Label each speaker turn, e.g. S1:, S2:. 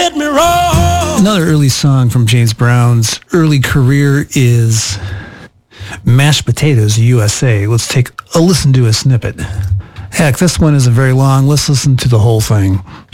S1: did me wrong.
S2: Another early song from James Brown's early career is Mashed Potatoes, USA. Let's take a listen to a snippet. Heck, this one isn't very long. Let's listen to the whole thing.